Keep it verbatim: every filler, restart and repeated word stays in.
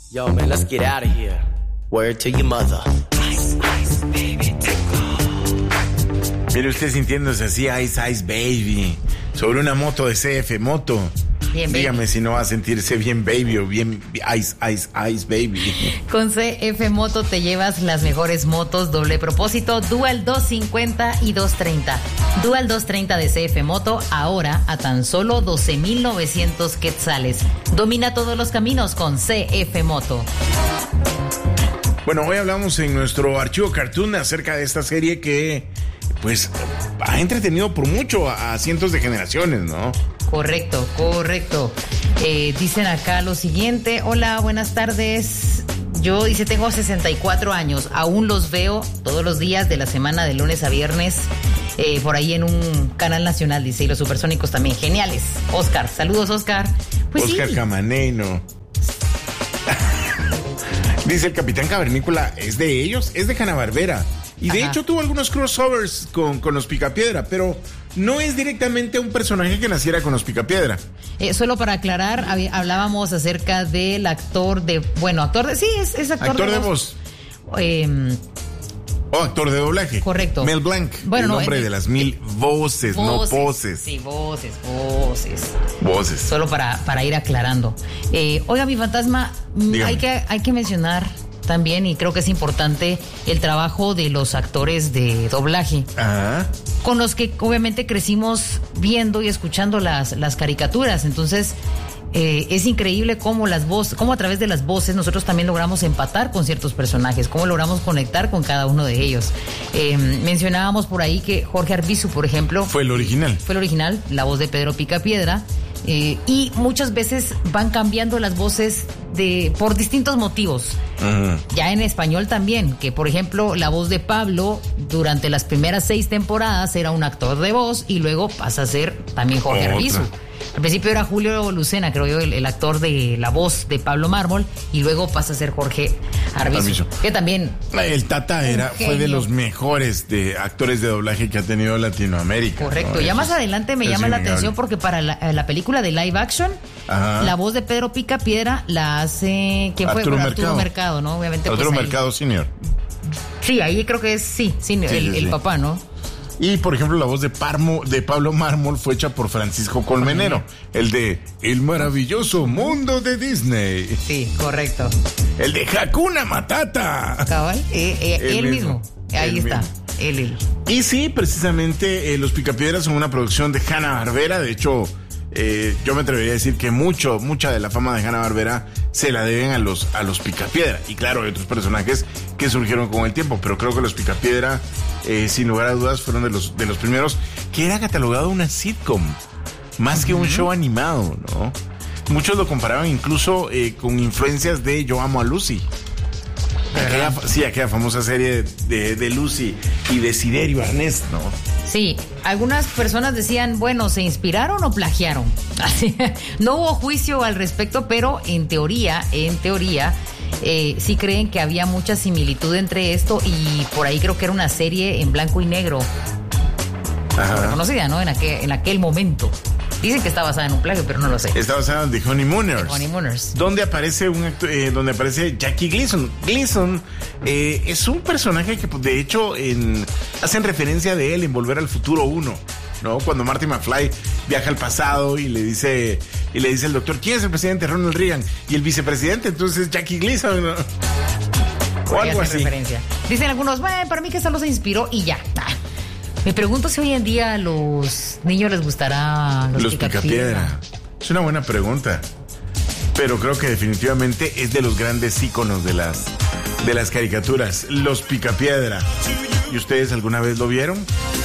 Yo, man, let's get out of here. Word to your mother. Ice, ice, baby, mire usted sintiéndose así, Ice, Ice, baby, sobre una moto de C F Moto. Bien, dígame baby. Si no va a sentirse bien baby o bien Ice, Ice, Ice, baby. Con C F Moto te llevas las mejores motos doble propósito, Dual doscientos cincuenta y doscientos treinta. Dual doscientos treinta de C F Moto, ahora a tan solo doce mil novecientos quetzales. Domina todos los caminos con C F Moto. Bueno, hoy hablamos en nuestro archivo Cartoon acerca de esta serie que, pues, ha entretenido por mucho a, a cientos de generaciones, ¿no? Correcto, correcto. Eh, dicen acá lo siguiente. Hola, buenas tardes. Yo, dice, tengo sesenta y cuatro años. Aún los veo todos los días de la semana, de lunes a viernes, eh, por ahí en un canal nacional, dice. Y los supersónicos también, geniales. Oscar, saludos, Oscar. Pues Oscar sí. Camaneno. Dice el Capitán Cavernícola, ¿es de ellos? Es de Hanna-Barbera. Y de Ajá. hecho tuvo algunos crossovers con, con los Picapiedra, pero no es directamente un personaje que naciera con los Picapiedra. Eh, solo para aclarar, hab- hablábamos acerca del actor de... Bueno, actor de... Sí, es, es actor, actor de, de voz. voz. Eh, oh, actor de doblaje. Correcto. Mel Blanc, bueno, el no, nombre eh, de las mil voces, voces, no poses. Sí, voces, voces. Voces. Solo para, para ir aclarando. Eh, oiga, mi fantasma, hay que, hay que mencionar también, y creo que es importante, el trabajo de los actores de doblaje. Ajá. Con los que obviamente crecimos viendo y escuchando las, las caricaturas. Entonces, eh, es increíble cómo las voces, cómo a través de las voces nosotros también logramos empatar con ciertos personajes, cómo logramos conectar con cada uno de ellos. Eh, mencionábamos por ahí que Jorge Arbizu, por ejemplo, fue el original. Fue el original, la voz de Pedro Picapiedra. Eh, y muchas veces van cambiando las voces de por distintos motivos. Uh-huh. Ya en español también, que por ejemplo la voz de Pablo durante las primeras seis temporadas era un actor de voz y luego pasa a ser también Jorge Arbizu. Al principio era Julio Lucena, creo yo, el, el actor de la voz de Pablo Mármol, y luego pasa a ser Jorge Arbizu, que también... El Tata era, fue de los mejores de actores de doblaje que ha tenido Latinoamérica. Correcto, ¿no? ya Eso más adelante me es llama innegable. la atención porque para la, la película de live action, Ajá. la voz de Pedro Picapiedra la hace... ¿Quién fue? Arturo Bueno, Mercado. Arturo Mercado, ¿no? Obviamente. Arturo pues, Mercado Senior. Sí, ahí creo que es, sí, sí, sí el, sí, el sí. papá, ¿no? Y, por ejemplo, la voz de, Parmo, de Pablo Mármol fue hecha por Francisco Colmenero, el de El maravilloso mundo de Disney. Sí, correcto. El de Hakuna Matata. Cabal, eh, eh, él, él mismo. mismo. Ahí él está, mismo. Él, él. Y sí, precisamente, eh, Los Picapiedras son una producción de Hanna-Barbera. De hecho, eh, yo me atrevería a decir que mucho, mucha de la fama de Hanna-Barbera se la deben a los, a los Picapiedra. Y claro, hay otros personajes que surgieron con el tiempo, pero creo que los Picapiedra, eh, sin lugar a dudas, fueron de los, de los primeros que era catalogado una sitcom, más uh-huh. que un show animado, ¿no? Muchos lo comparaban incluso eh, con influencias de Yo Amo a Lucy. Aquella, sí, aquella famosa serie de, de Lucy y de Siderio Arnés, ¿no? Sí, algunas personas decían, bueno, ¿se inspiraron o plagiaron? Así, no hubo juicio al respecto, pero en teoría, en teoría, eh, sí creen que había mucha similitud entre esto y por ahí creo que era una serie en blanco y negro. Ajá. Reconocida, ¿no? En aquel, en aquel momento. Dicen que está basada en un plagio, pero no lo sé. Está basada en The Honeymooners. The Honeymooners. Donde aparece un acto, eh, donde aparece Jackie Gleason. Gleason eh, es un personaje que, de hecho, en, hacen referencia de él en Volver al Futuro uno, ¿no? Cuando Marty McFly viaja al pasado y le dice y le dice al doctor, ¿quién es el presidente? Ronald Reagan. Y el vicepresidente, entonces Jackie Gleason, ¿no? O algo así. Referencia. Dicen algunos, bueno, para mí que solo se inspiró y ya. Me pregunto si hoy en día a los niños les gustará los, los Picapiedra. Es una buena pregunta. Pero creo que definitivamente es de los grandes íconos de las, de las caricaturas. Los Picapiedra. ¿Y ustedes alguna vez lo vieron?